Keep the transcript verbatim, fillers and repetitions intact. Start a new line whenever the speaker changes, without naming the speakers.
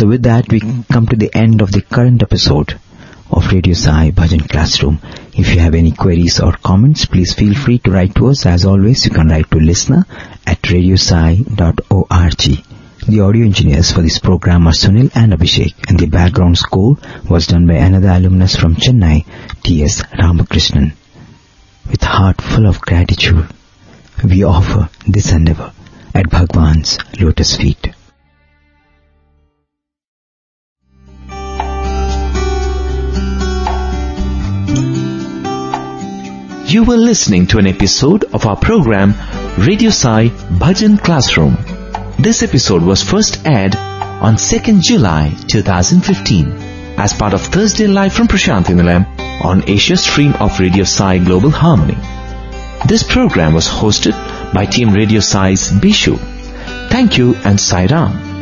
So with that, we come to the end of the current episode of Radio Sai Bhajan Classroom. If you have any queries or comments, please feel free to write to us. As always, you can write to listener at radiosai dot org. The audio engineers for this program are Sunil and Abhishek, and the background score was done by another alumnus from Chennai, T S Ramakrishnan. With a heart full of gratitude, we offer this endeavor at Bhagwan's lotus feet.
You were listening to an episode of our program Radio Sai Bhajan Classroom. This episode was first aired on second July twenty fifteen as part of Thursday Live from Prashanthi Nilayam on Asia Stream of Radio Sai Global Harmony. This program was hosted by Team Radio Sai's Bishu. Thank you and Sai Ram.